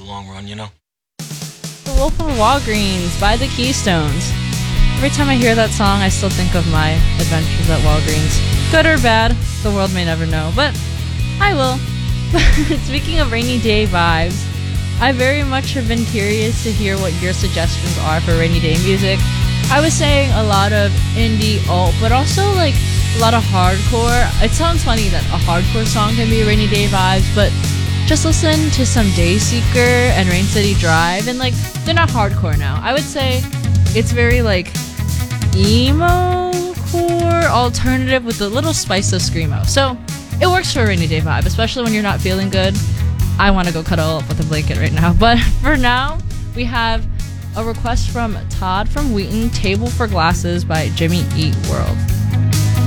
long run, you know? The Wolf of Walgreens by the Keystones. Every time I hear that song, I still think of my adventures at Walgreens. Good or bad, the world may never know, but I will. Speaking of rainy day vibes, I very much have been curious to hear what your suggestions are for rainy day music. I was saying a lot of indie alt, but also like a lot of hardcore. It sounds funny that a hardcore song can be rainy day vibes, but just listen to some Dayseeker and Rain City Drive, and like they're not hardcore now. I would say it's very like emo core alternative with a little spice of screamo. So it works for a rainy day vibe, especially when you're not feeling good. I want to go cuddle up with a blanket right now. But for now, we have a request from Todd from Wheaton, Table for Glasses by Jimmy Eat World.